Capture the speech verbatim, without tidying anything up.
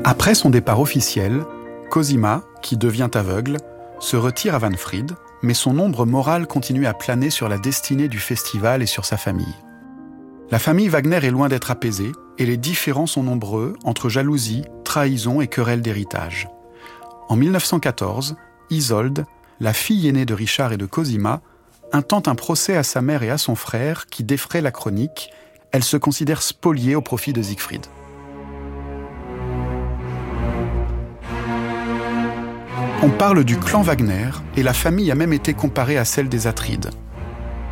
Après son départ officiel, Cosima, qui devient aveugle, se retire à Wahnfried, mais son ombre morale continue à planer sur la destinée du festival et sur sa famille. La famille Wagner est loin d'être apaisée et les différends sont nombreux entre jalousie, trahison et querelles d'héritage. En mille neuf cent quatorze, Isolde, la fille aînée de Richard et de Cosima, intente un procès à sa mère et à son frère qui défraie la chronique. Elle se considère spoliée au profit de Siegfried. On parle du clan Wagner et la famille a même été comparée à celle des Atrides.